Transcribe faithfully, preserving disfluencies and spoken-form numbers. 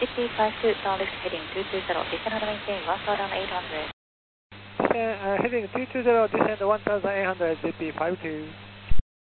G T five two, turn left heading two two zero, descend and maintain one thousand eight hundred. Descend, uh, heading two two zero, descend one thousand eight hundred, Z P five two.